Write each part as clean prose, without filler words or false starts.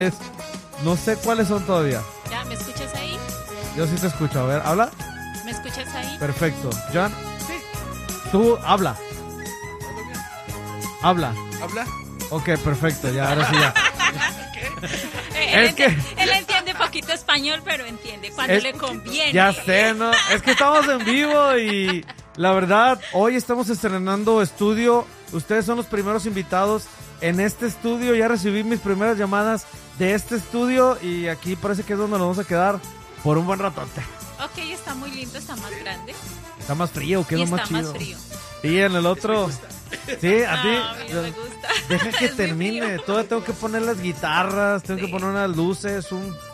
No sé cuáles son todavía. ¿Ya me escuchas ahí? Yo sí te escucho. A ver, ¿habla? ¿Me escuchas ahí? Perfecto. John. Sí. Tú, habla. Habla. ¿Habla? Ok, perfecto. Ya, ahora sí ya. Él entiende poquito español, pero entiende cuando le conviene. Ya sé, ¿no? Es que estamos en vivo y la verdad, hoy estamos estrenando estudio. Ustedes son los primeros invitados en este estudio. Ya recibí mis primeras llamadas de este estudio y aquí parece que es donde nos vamos a quedar por un buen ratote. Ok, está muy lindo, está más grande. Está más frío, quedó más chido. Está más frío. Y en el otro... Sí, a ti. A mí no me gusta. Deja que Es muy termine. frío. Todavía tengo que poner las guitarras, tengo que poner unas luces,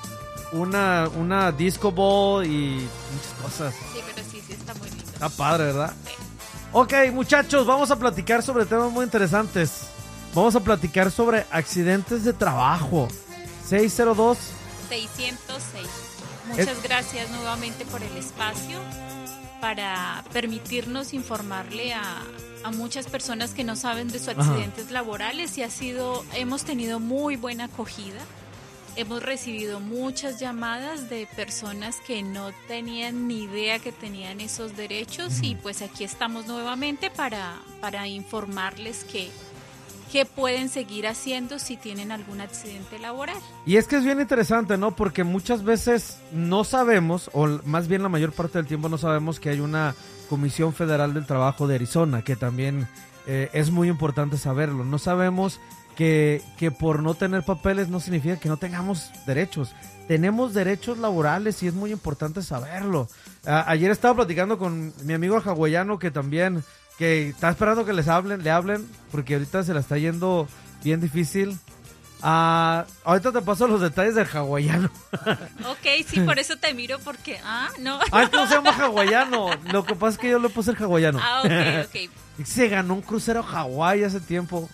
una disco ball y muchas cosas. Sí, pero sí, está muy lindo. Está padre, ¿verdad? Sí. Ok, muchachos, vamos a platicar sobre temas muy interesantes. Vamos a platicar sobre accidentes de trabajo. 602. 606. Muchas gracias nuevamente por el espacio para permitirnos informarle a muchas personas que no saben de sus accidentes laborales y hemos tenido muy buena acogida. Hemos recibido muchas llamadas de personas que no tenían ni idea que tenían esos derechos y pues aquí estamos nuevamente para informarles que pueden seguir haciendo si tienen algún accidente laboral. Y es que es bien interesante, ¿no? Porque muchas veces no sabemos, o más bien la mayor parte del tiempo no sabemos que hay una Comisión Federal del Trabajo de Arizona, que también es muy importante saberlo. No sabemos que por no tener papeles no significa que no tengamos derechos. Tenemos derechos laborales y es muy importante saberlo. Ayer estaba platicando con mi amigo hawaiano que también... que está esperando que le hablen, porque ahorita se la está yendo bien difícil. Ahorita te paso los detalles del hawaiano. Ok, sí, por eso te miro, porque, no. ¿Cómo se llama hawaiano? Lo que pasa es que yo le puse el hawaiano. Ok. Se ganó un crucero a Hawái hace tiempo.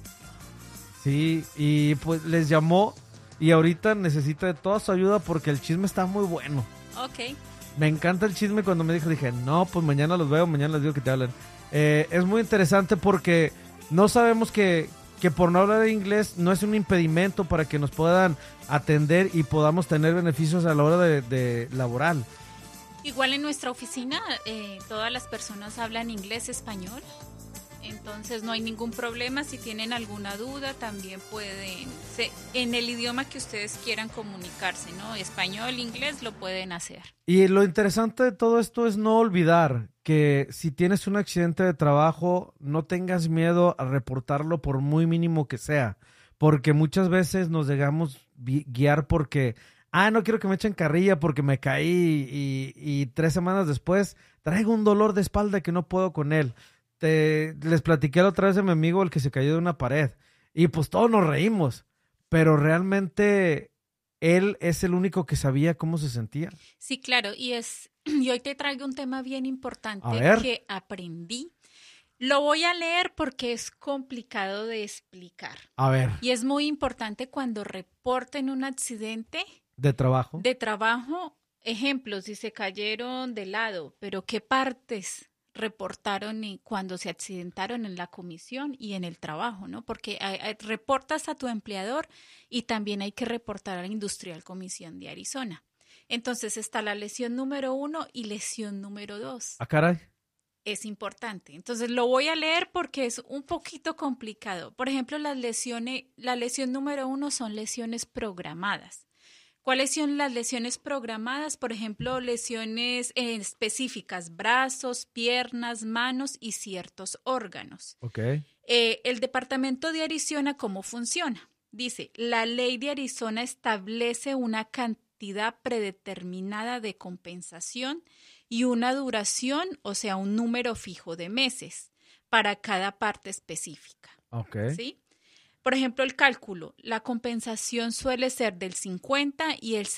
Sí, y pues les llamó y ahorita necesita de toda su ayuda porque el chisme está muy bueno. Ok. Me encanta el chisme. Cuando me dije, no, pues mañana los veo, mañana les digo que te hablen. Es muy interesante porque no sabemos que por no hablar inglés no es un impedimento para que nos puedan atender y podamos tener beneficios a la hora de laboral. Igual en nuestra oficina todas las personas hablan inglés, español, entonces no hay ningún problema. Si tienen alguna duda también pueden, en el idioma que ustedes quieran comunicarse, ¿no? Español, inglés, lo pueden hacer. Y lo interesante de todo esto es no olvidar que si tienes un accidente de trabajo, no tengas miedo a reportarlo por muy mínimo que sea, porque muchas veces nos dejamos guiar porque, no quiero que me echen carrilla porque me caí y 3 semanas después traigo un dolor de espalda que no puedo con él. Les platiqué la otra vez de mi amigo el que se cayó de una pared y pues todos nos reímos, pero realmente él es el único que sabía cómo se sentía. Sí, claro, y hoy te traigo un tema bien importante que aprendí. Lo voy a leer porque es complicado de explicar. A ver. Y es muy importante cuando reporten un accidente de trabajo. Ejemplo, si se cayeron de lado, pero ¿qué partes reportaron cuando se accidentaron en la comisión y en el trabajo, ¿no? Porque reportas a tu empleador y también hay que reportar a la Industrial Comisión de Arizona. Entonces está la lesión número 1 y lesión número 2. Caray. Es importante. Entonces lo voy a leer porque es un poquito complicado. Por ejemplo, la lesión número 1 son lesiones programadas. ¿Cuáles son las lesiones programadas? Por ejemplo, lesiones específicas, brazos, piernas, manos y ciertos órganos. Okay. El Departamento de Arizona, ¿cómo funciona? Dice, la ley de Arizona establece una cantidad predeterminada de compensación y una duración, o sea, un número fijo de meses para cada parte específica. Okay. ¿Sí? Por ejemplo, el cálculo, la compensación suele ser del 50 y el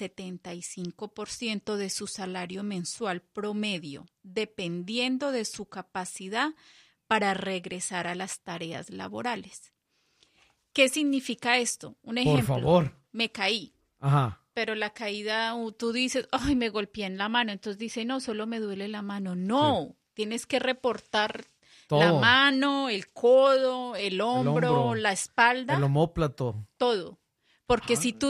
75% de su salario mensual promedio, dependiendo de su capacidad para regresar a las tareas laborales. ¿Qué significa esto? Un ejemplo. Por favor. Me caí. Ajá. Pero la caída, tú dices, ay, me golpeé en la mano. Entonces dice, no, solo me duele la mano. No, tienes que reportar todo. La mano, el codo, el hombro, la espalda. El omóplato. Todo. Porque si tú